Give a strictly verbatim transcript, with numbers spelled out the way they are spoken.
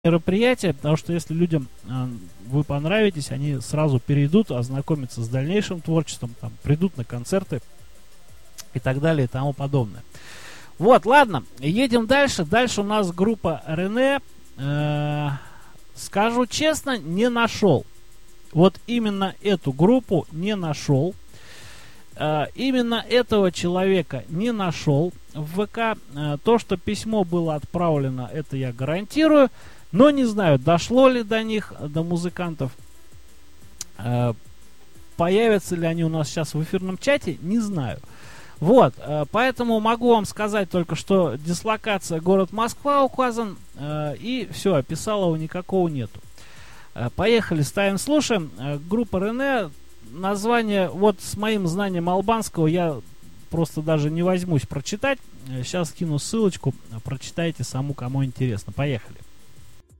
мероприятие, потому что если людям э, вы понравитесь, они сразу перейдут, ознакомятся с дальнейшим творчеством, там, придут на концерты и так далее и тому подобное. Вот, ладно, едем дальше. Дальше у нас группа Рене. Э, скажу честно, не нашел. Вот именно эту группу не нашел. Э, именно этого человека не нашел в ВК. Э, то, что письмо было отправлено, это я гарантирую. Но не знаю, дошло ли до них, до музыкантов. Э, появятся ли они у нас сейчас в эфирном чате, не знаю. Вот, э, поэтому могу вам сказать только, что дислокация город Москва указан. Э, и все, описалова никакого нету. Э, поехали, ставим, слушаем. Э, группа Рене. Название, вот с моим знанием албанского я просто даже не возьмусь прочитать. Сейчас скину ссылочку, прочитайте саму, кому интересно. Поехали.